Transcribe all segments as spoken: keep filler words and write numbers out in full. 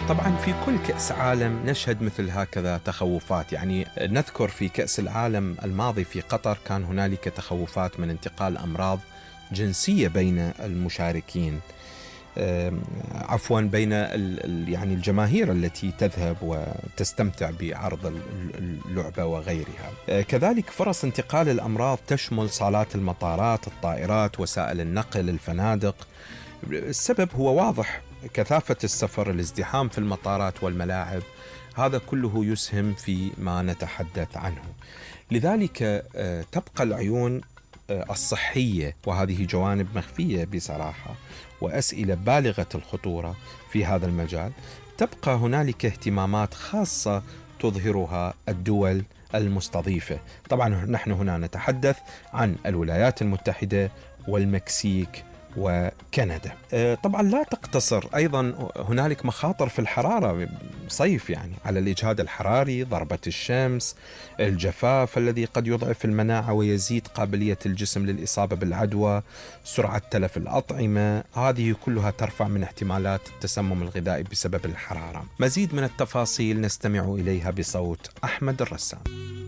طبعا في كل كأس عالم نشهد مثل هكذا تخوفات. يعني نذكر في كأس العالم الماضي في قطر كان هنالك تخوفات من انتقال أمراض جنسية بين المشاركين، عفوا بين يعني الجماهير التي تذهب وتستمتع بعرض اللعبة وغيرها. كذلك فرص انتقال الأمراض تشمل صالات المطارات، الطائرات، وسائل النقل، الفنادق. السبب هو واضح: كثافة السفر، الازدحام في المطارات والملاعب، هذا كله يسهم في ما نتحدث عنه. لذلك تبقى العيون الصحية، وهذه جوانب مخفية بصراحة وأسئلة بالغة الخطورة في هذا المجال. تبقى هنالك اهتمامات خاصة تظهرها الدول المستضيفة. طبعا نحن هنا نتحدث عن الولايات المتحدة والمكسيك وكندا. طبعا لا تقتصر، أيضا هنالك مخاطر في الحرارة، صيف يعني، على الإجهاد الحراري، ضربة الشمس، الجفاف الذي قد يضعف المناعة ويزيد قابلية الجسم للإصابة بالعدوى، سرعة تلف الأطعمة، هذه كلها ترفع من احتمالات التسمم الغذائي بسبب الحرارة. مزيد من التفاصيل نستمع إليها بصوت أحمد الرسام.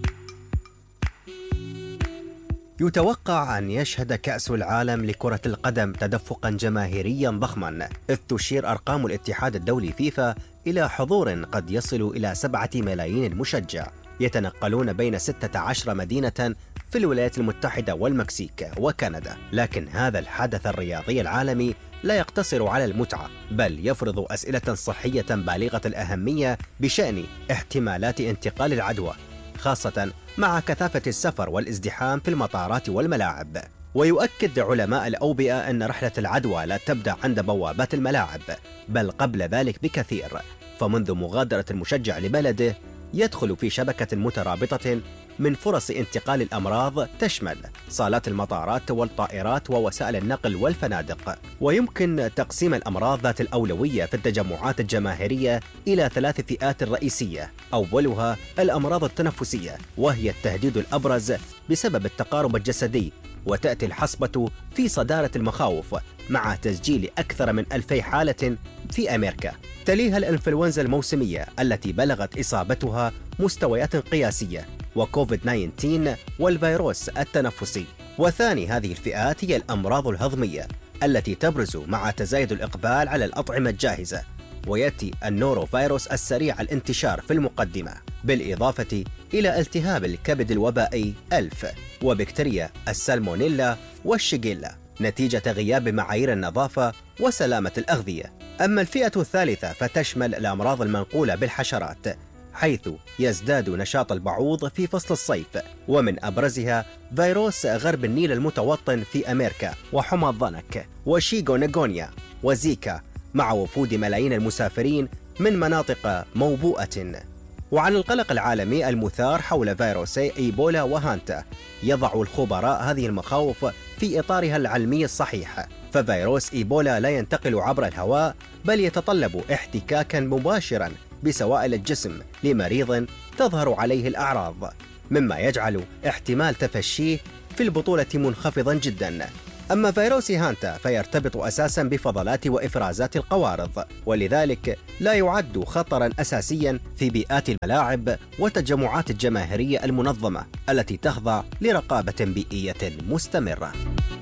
يتوقع أن يشهد كأس العالم لكرة القدم تدفقا جماهيريا ضخما، إذ تشير أرقام الاتحاد الدولي فيفا إلى حضور قد يصل إلى سبعة ملايين مشجع يتنقلون بين ستة عشر مدينة في الولايات المتحدة والمكسيك وكندا. لكن هذا الحدث الرياضي العالمي لا يقتصر على المتعة، بل يفرض أسئلة صحية بالغة الأهمية بشأن احتمالات انتقال العدوى، خاصة مع كثافة السفر والازدحام في المطارات والملاعب. ويؤكد علماء الأوبئة أن رحلة العدوى لا تبدأ عند بوابات الملاعب، بل قبل ذلك بكثير. فمنذ مغادرة المشجع لبلده يدخل في شبكة مترابطة من فرص انتقال الأمراض تشمل صالات المطارات والطائرات ووسائل النقل والفنادق. ويمكن تقسيم الأمراض ذات الأولوية في التجمعات الجماهيرية إلى ثلاث فئات رئيسية. أولها الأمراض التنفسية، وهي التهديد الأبرز بسبب التقارب الجسدي، وتأتي الحصبة في صدارة المخاوف مع تسجيل أكثر من ألفي حالة في أمريكا. تليها الإنفلونزا الموسمية التي بلغت إصابتها مستويات قياسية، وكوفيد تسعة عشر والفيروس التنفسي. وثاني هذه الفئات هي الأمراض الهضمية التي تبرز مع تزايد الإقبال على الأطعمة الجاهزة، ويأتي النوروفيروس السريع الانتشار في المقدمة، بالإضافة إلى التهاب الكبد الوبائي ألف وبكتيريا السالمونيلا والشيجيلا نتيجة غياب معايير النظافة وسلامة الأغذية. أما الفئة الثالثة فتشمل الأمراض المنقولة بالحشرات، حيث يزداد نشاط البعوض في فصل الصيف، ومن أبرزها فيروس غرب النيل المتوطن في أمريكا، وحمى الضنك، وشيغونغونيا، وزيكا، مع وفود ملايين المسافرين من مناطق موبوءة. وعن القلق العالمي المثار حول فيروسي إيبولا وهانتا، يضع الخبراء هذه المخاوف في إطارها العلمي الصحيح. ففيروس إيبولا لا ينتقل عبر الهواء، بل يتطلب احتكاكا مباشرا بسوائل الجسم لمريض تظهر عليه الأعراض، مما يجعل احتمال تفشيه في البطولة منخفضا جدا. أما فيروس هانتا فيرتبط أساسا بفضلات وإفرازات القوارض، ولذلك لا يعد خطرا أساسيا في بيئات الملاعب والتجمعات الجماهيرية المنظمة التي تخضع لرقابة بيئية مستمرة.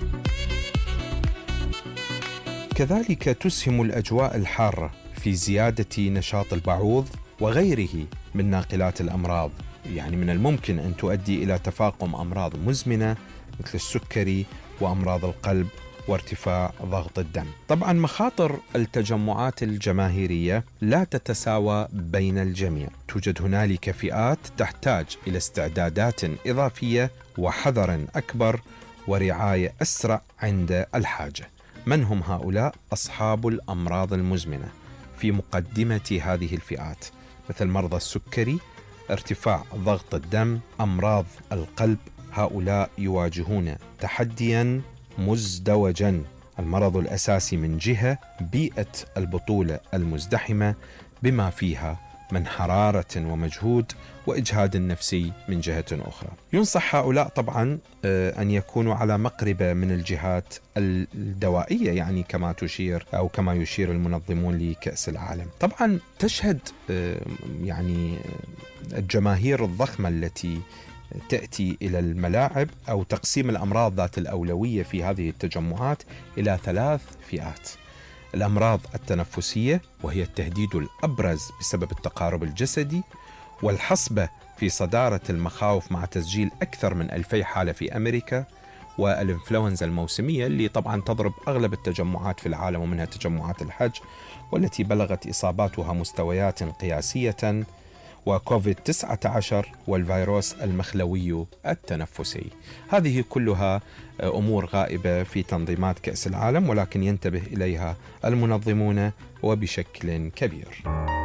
كذلك تسهم الأجواء الحارة في زيادة نشاط البعوض وغيره من ناقلات الأمراض. يعني من الممكن أن تؤدي إلى تفاقم أمراض مزمنة مثل السكري وأمراض القلب وارتفاع ضغط الدم. طبعا مخاطر التجمعات الجماهيرية لا تتساوى بين الجميع. توجد هنالك فئات تحتاج إلى استعدادات إضافية وحذر أكبر ورعاية أسرع عند الحاجة. من هم هؤلاء؟ أصحاب الأمراض المزمنة في مقدمة هذه الفئات، مثل مرضى السكري، ارتفاع ضغط الدم، أمراض القلب. هؤلاء يواجهون تحديا مزدوجا: المرض الأساسي من جهة، بيئة البطولة المزدحمة بما فيها من حرارة ومجهود وإجهاد نفسي من جهة أخرى. ينصح هؤلاء طبعا أن يكونوا على مقربة من الجهات الدوائية، يعني كما تشير أو كما يشير المنظمون لكأس العالم. طبعا تشهد يعني الجماهير الضخمة التي تأتي إلى الملاعب أو تقسيم الأمراض ذات الأولوية في هذه التجمعات إلى ثلاث فئات: الأمراض التنفسية وهي التهديد الأبرز بسبب التقارب الجسدي، والحصبة في صدارة المخاوف مع تسجيل أكثر من ألفي حالة في أمريكا، والإنفلونزا الموسمية اللي طبعا تضرب أغلب التجمعات في العالم ومنها تجمعات الحج والتي بلغت إصاباتها مستويات قياسية، وكوفيد تسعة عشر والفيروس المخلوي التنفسي. هذه كلها أمور غائبة في تنظيمات كأس العالم، ولكن ينتبه إليها المنظمون وبشكل كبير.